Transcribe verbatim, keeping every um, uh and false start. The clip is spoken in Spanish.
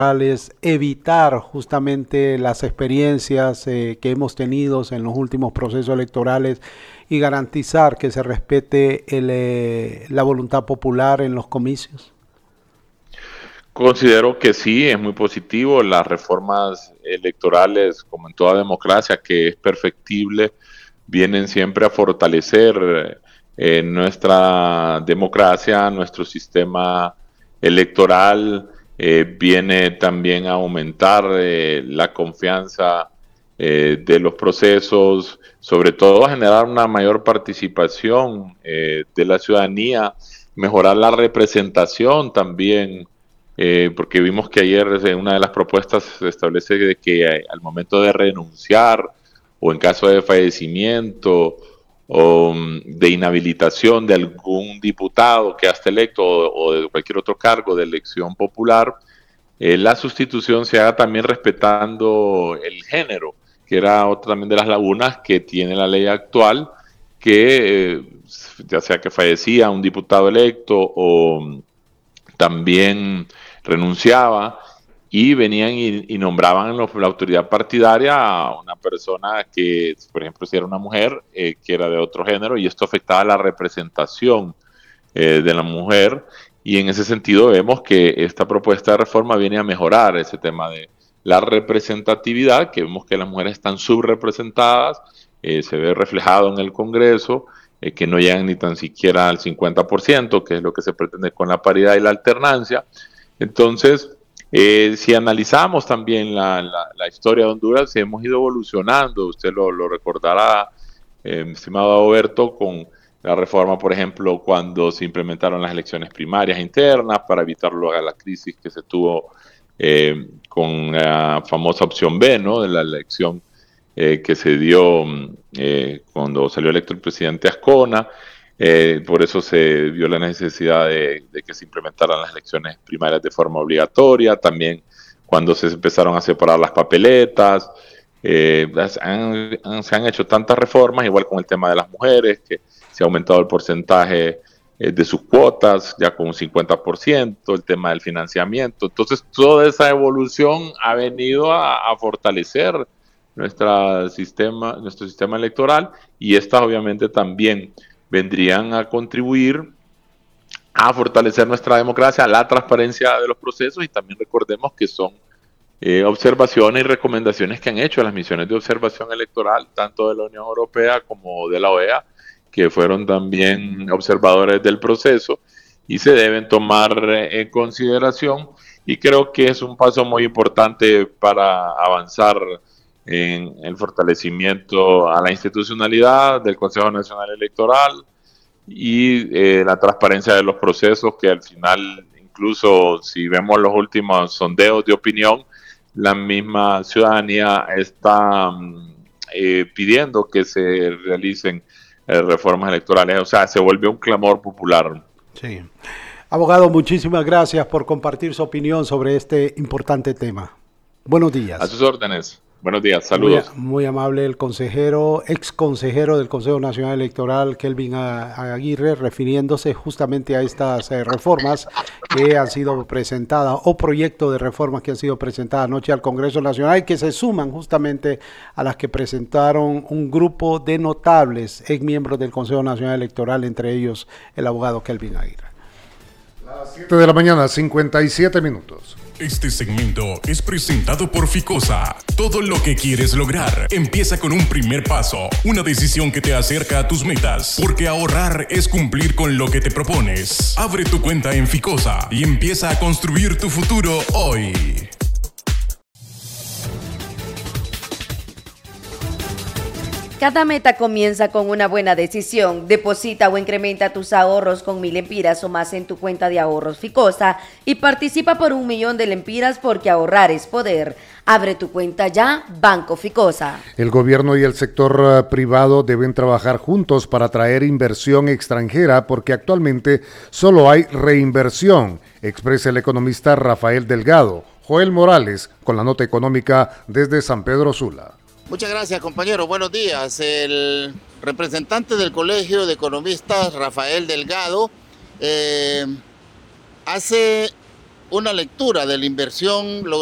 evitar justamente las experiencias eh, que hemos tenido en los últimos procesos electorales y garantizar que se respete el, eh, la voluntad popular en los comicios? Considero que sí, es muy positivo. Las reformas electorales, como en toda democracia, que es perfectible, vienen siempre a fortalecer eh, nuestra democracia, nuestro sistema electoral, eh, viene también a aumentar eh, la confianza eh, de los procesos, sobre todo a generar una mayor participación eh, de la ciudadanía, mejorar la representación también, eh, porque vimos que ayer en una de las propuestas se establece de que eh, al momento de renunciar o en caso de fallecimiento o um, de inhabilitación de algún diputado que hasta electo o, o de cualquier otro cargo de elección popular, eh, la sustitución se haga también respetando el género, que era otra también de las lagunas que tiene la ley actual, que eh, ya sea que fallecía un diputado electo o también renunciaba y venían y, y nombraban los, la autoridad partidaria a una persona que, por ejemplo, si era una mujer, eh, que era de otro género, y esto afectaba la representación eh, de la mujer, y en ese sentido vemos que esta propuesta de reforma viene a mejorar ese tema de la representatividad, que vemos que las mujeres están subrepresentadas, eh, se ve reflejado en el Congreso, eh, que no llegan ni tan siquiera al cincuenta por ciento, que es lo que se pretende con la paridad y la alternancia. Entonces, eh, si analizamos también la, la, la, historia de Honduras, hemos ido evolucionando, usted lo, lo recordará, eh, estimado Alberto, con la reforma, por ejemplo, cuando se implementaron las elecciones primarias internas para evitar luego la crisis que se tuvo eh, con la famosa opción B, ¿no? De la elección eh, que se dio eh, cuando salió electo el presidente Ascona. Eh, por eso se vio la necesidad de, de que se implementaran las elecciones primarias de forma obligatoria. También cuando se empezaron a separar las papeletas. Eh, han, han, se han hecho tantas reformas, igual con el tema de las mujeres, que se ha aumentado el porcentaje eh, de sus cuotas, ya con un cincuenta por ciento, el tema del financiamiento. Entonces, toda esa evolución ha venido a, a fortalecer nuestra sistema, nuestro sistema electoral, y estas obviamente también vendrían a contribuir a fortalecer nuestra democracia, la transparencia de los procesos, y también recordemos que son eh, observaciones y recomendaciones que han hecho las misiones de observación electoral, tanto de la Unión Europea como de la O E A, que fueron también observadores del proceso y se deben tomar en consideración, y creo que es un paso muy importante para avanzar en el fortalecimiento a la institucionalidad del Consejo Nacional Electoral y eh, la transparencia de los procesos, que al final, incluso si vemos los últimos sondeos de opinión, la misma ciudadanía está eh, pidiendo que se realicen eh, reformas electorales, o sea, se vuelve un clamor popular. Sí. Abogado, muchísimas gracias por compartir su opinión sobre este importante tema. Buenos días. A sus órdenes. Buenos días, saludos. Muy, muy amable el consejero, ex consejero del Consejo Nacional Electoral, Kelvin Aguirre, refiriéndose justamente a estas eh, reformas que han sido presentadas, o proyectos de reformas que han sido presentadas anoche al Congreso Nacional y que se suman justamente a las que presentaron un grupo de notables ex miembros del Consejo Nacional Electoral, entre ellos el abogado Kelvin Aguirre. Las siete de la mañana, cincuenta y siete minutos. Este segmento es presentado por Ficosa. Todo lo que quieres lograr empieza con un primer paso, una decisión que te acerca a tus metas, porque ahorrar es cumplir con lo que te propones. Abre tu cuenta en Ficosa y empieza a construir tu futuro hoy. Cada meta comienza con una buena decisión. Deposita o incrementa tus ahorros con mil lempiras o más en tu cuenta de ahorros Ficosa y participa por un millón de lempiras, porque ahorrar es poder. Abre tu cuenta ya, Banco Ficosa. El gobierno y el sector privado deben trabajar juntos para atraer inversión extranjera, porque actualmente solo hay reinversión, expresa el economista Rafael Delgado. Joel Morales con la nota económica desde San Pedro Sula. Muchas gracias, compañero. Buenos días. El representante del Colegio de Economistas, Rafael Delgado, eh, hace una lectura de la inversión